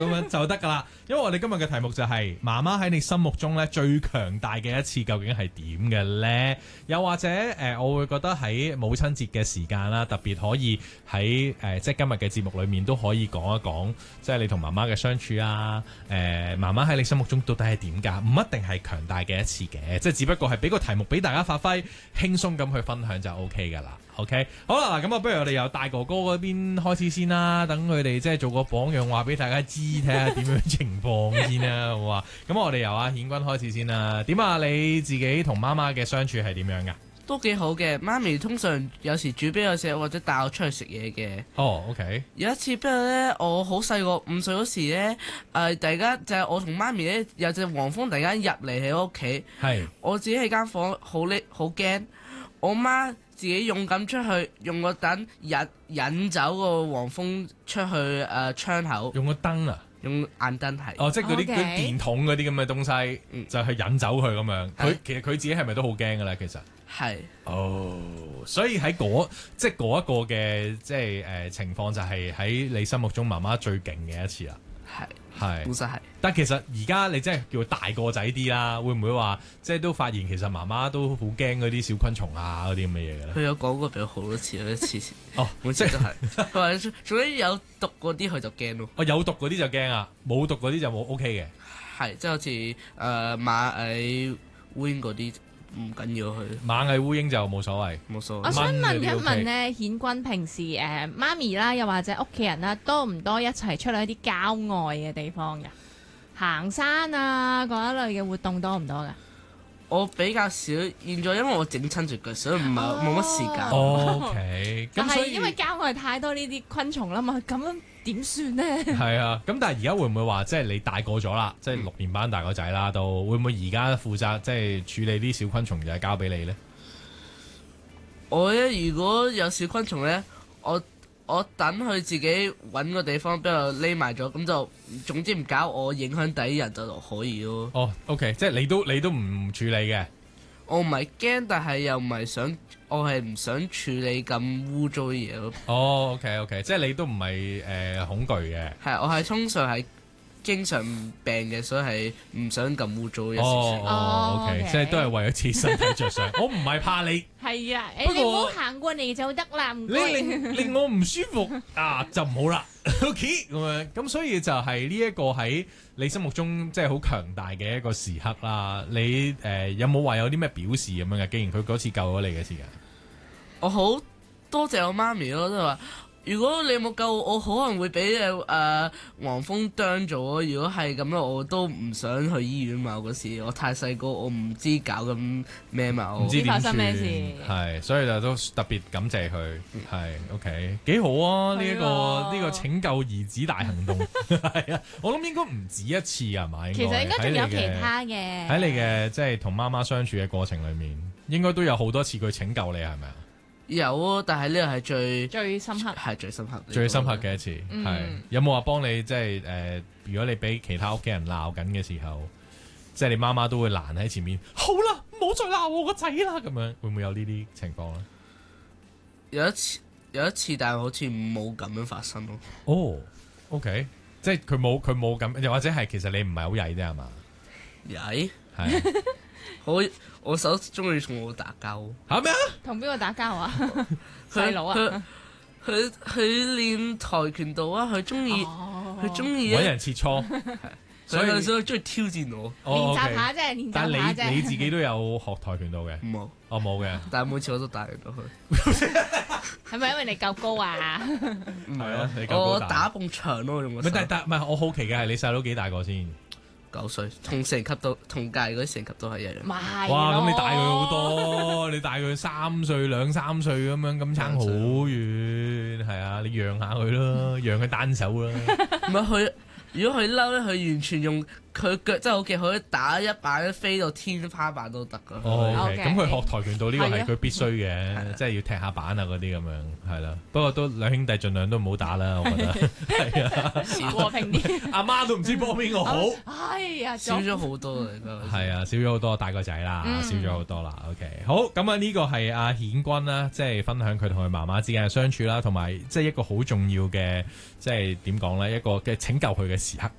咁樣就得噶啦。因為我哋今日嘅題目就係媽媽喺你心目中咧最強大嘅一次究竟係點嘅呢？又或者我會覺得喺母親節嘅時間啦，特別可以喺即係今日嘅節目裏面都可以講一講，即係你同媽媽嘅相處啊。媽媽喺你心目中到底係點㗎？唔一定係強大嘅一次嘅，即係只不過係俾個題目俾大家發揮，輕鬆咁去分享就 OK 㗎啦。OK， 好啦，嗱咁啊，不如我哋由大哥哥嗰邊開始先啦，等佢哋即係做個榜樣，話俾大家知，睇下點樣情況先啦，好嘛？咁我哋由阿顯君開始先啦。點啊？你自己同媽媽嘅相處係點樣噶？ 都幾好嘅，媽咪通常有時煮俾我食，或者帶我出去食嘢嘅。 哦，OK。 有一次，不過咧，我好細個5歲嗰時咧，突然間就係我同媽咪咧有隻黃蜂突然間入嚟喺屋企， 係我自己喺間房好驚，我媽自己勇敢出去，用個燈引走個黃蜂出去窗口， 用個燈啊， 用眼燈係。 哦，即係嗰啲電筒嗰啲咁嘅東西，就係引走佢咁樣。其實佢自己係咪都好驚㗎咧？其實係。 哦，所以喺即係嗰一個嘅即係情況，就係喺你心目中媽媽最勁嘅一次啦。係，本身係。但其實而家你真係叫大個仔啲啦，會唔會話即係都發現其實媽媽都好驚嗰啲小昆蟲啊嗰啲咁嘅嘢嘅咧？佢有講過俾我好多次，一次次。 哦， 每次都係。佢話總之有毒嗰啲佢就驚咯。 哦，有毒嗰啲就驚啊，冇毒嗰啲就冇 OK 嘅。 係，即係好似螞蟻、烏蠅嗰啲唔緊要佢。螞蟻、烏蠅就冇所謂。 我想問一問咧，顯君平時媽咪啦，又或者屋企人啦，多唔多一齊出去一啲郊外嘅地方㗎？行山啊嗰一類嘅活動多唔多㗎？ 我比較少，現在因為我整親隻腳，所以冇乜時間。 OK， 但係因為郊外太多呢啲昆蟲啦嘛，咁樣點算呢？ 係啊，咁但係而家會唔會話即係你大個咗啦，即係6年班大個仔啦，都會唔會而家負責即係處理啲小昆蟲就係交俾你呢？ 我咧如果有小昆蟲咧，我等佢自己揾個地方俾我匿埋咗，咁就總之唔搞我影響第一人就可以咯。 哦，OK， 即係你都唔處理嘅。 我唔係驚，但係又唔係想，我係唔想處理咁污糟嘅嘢咯。 哦，OK， 即係你都唔係恐懼嘅。 係，我係通常係經常病嘅，所以係唔想咁污糟嘅事情。 OK， 即係都係為咗自己身體着想。我唔係怕你。 係啊，你唔好行過嚟就得啦，唔該。 你令我唔舒服啊，就唔好啦。OK， 咁樣咁，所以就係呢一個喺你心目中即係好強大嘅一個時刻啦。你有冇話有啲咩表示咁樣嘅？既然佢嗰次救咗你嘅時間， 我好多謝我媽咪咯，即係話。如果你冇救我，可能會俾黃蜂啄咗。如果係咁咧，我都唔想去醫院嘛。嗰時我太細個，我唔知搞緊咩嘛， 唔知發生咩事。 係，所以就都特別感謝佢。係 OK， 幾好啊！呢個拯救兒子大行動係啊，我諗應該唔止一次係嘛？ 其實應該仲有其他嘅。 喺你嘅即係同媽媽相處嘅過程裡面，應該都有好多次佢拯救你係咪啊？ 有，但係呢個係最深刻， 係最深刻， 最深刻嘅一次。係有冇話幫你即係如果你俾其他屋企人鬧緊嘅時候，即係你媽媽都會攔喺前面，好啦，唔好再鬧我個仔啦，咁樣會唔會有呢啲情況咧？ 有一次，但係好似冇咁樣發生咯。 哦，OK， 即係佢冇咁，又或者係其實你唔係好曳啫係嘛？ 曳係。 我手中意同我打交嚇咩啊？ 同邊個打交啊？細佬啊？ 佢練跆拳道啊！佢中意揾人切磋， 所以中意挑戰我。 練習下啫，練習下啫。 但你自己都有學跆拳道嘅？ 冇， 我冇嘅。 但係每次我都帶佢到去。 係咪因為你夠高啊？ 唔係啊，你夠高。我打埲牆咯，用個手。 但唔係，我好奇嘅係你細佬幾大個先 ？9歲，同成級都同屆嗰啲成級都係一樣。 哇！咁你大佢好多，你大佢2-3歲咁樣，咁差好遠。係啊，你讓下佢咯，讓佢單手啦。 唔係佢，如果佢嬲咧，佢完全用佢佢腳真係好勁，可以打一板飛到天花板都得噶。 哦 OK ，OK，咁佢學跆拳道呢個係係啊佢必須嘅，即係要踢下板啊嗰啲咁樣，係啦。不過都兩兄弟盡量都唔好打啦，我覺得係啊。 和平啲。 阿媽都唔知幫邊個好。 哎呀， 少咗好多嚟㗎。 係啊，少咗好多大個仔啦，少咗好多啦。OK，好，咁啊呢個係阿顯君啦，即係分享佢同佢媽媽之間嘅相處啦，同埋即係一個好重要嘅，即係點講咧，一個嘅拯救佢嘅時刻。